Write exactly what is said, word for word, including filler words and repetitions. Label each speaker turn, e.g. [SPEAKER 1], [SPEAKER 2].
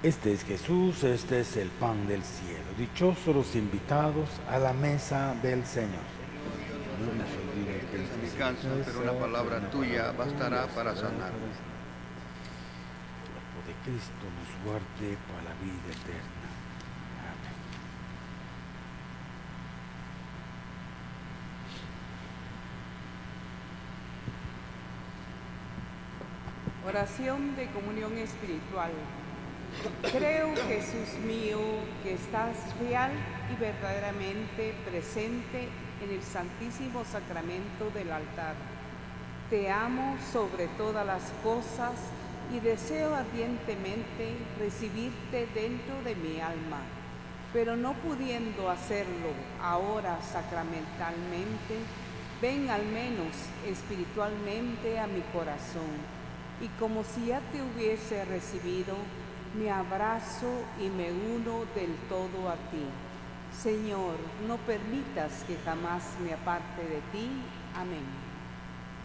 [SPEAKER 1] Este es Jesús, este es el pan del cielo. Dichosos los invitados a la mesa del Señor.
[SPEAKER 2] No me olvide que me canso, pero una palabra tuya bastará para sanar.
[SPEAKER 1] El cuerpo de Cristo nos guarde para la vida eterna. Amén.
[SPEAKER 3] Oración de comunión espiritual. Creo, Jesús mío, que estás real y verdaderamente presente en el Santísimo Sacramento del altar. Te amo sobre todas las cosas y deseo ardientemente recibirte dentro de mi alma, pero no pudiendo hacerlo ahora sacramentalmente, ven al menos espiritualmente a mi corazón. Y como si ya te hubiese recibido, me abrazo y me uno del todo a ti. Señor, no permitas que jamás me aparte de ti. Amén.